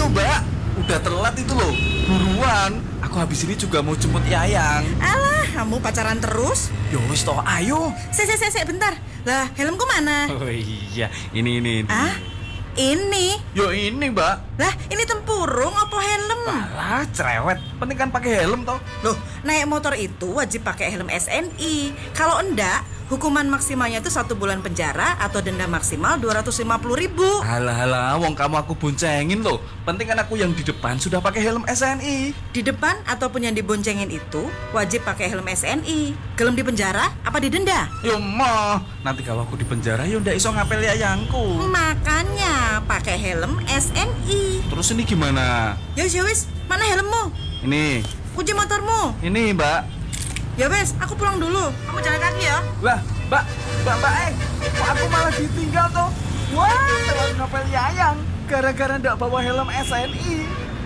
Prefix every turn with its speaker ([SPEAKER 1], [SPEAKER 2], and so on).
[SPEAKER 1] mbak, udah telat itu loh. Buruan, aku habis ini juga mau jemput Yayang.
[SPEAKER 2] Alah, kamu pacaran terus?
[SPEAKER 1] Yo wis toh, ayo.
[SPEAKER 2] Sek, bentar. Lah, helmku mana?
[SPEAKER 1] Oh iya, ini.
[SPEAKER 2] Ah, ini?
[SPEAKER 1] Yo ini mbak.
[SPEAKER 2] Lah, ini tempurung apa helm?
[SPEAKER 1] Alah, cerewet. Penting kan pakai helm toh.
[SPEAKER 2] Loh, naik motor itu wajib pakai helm SNI. Kalau enggak, hukuman maksimalnya itu 1 bulan penjara atau denda maksimal 250.000.
[SPEAKER 1] Halah, wong kamu aku boncengin loh. Penting kan aku yang di depan sudah pakai helm SNI.
[SPEAKER 2] Di depan ataupun yang diboncengin itu wajib pakai helm SNI. Gelem di penjara apa didenda?
[SPEAKER 1] Yo mah, nanti kalau aku di penjara yo ndak iso ngapel Yayangku.
[SPEAKER 2] Makanya pakai helm SNI.
[SPEAKER 1] Terus ini gimana?
[SPEAKER 2] Ya wis, mana helmmu?
[SPEAKER 1] Ini,
[SPEAKER 2] Kunci motormu.
[SPEAKER 1] ini mbak.
[SPEAKER 2] Ya wes, aku pulang dulu. Kamu jalan kaki ya.
[SPEAKER 1] Lah, mbak, kok aku malah ditinggal toh? Wah, telat ngapel Yayang gara-gara ndak bawa helm SNI.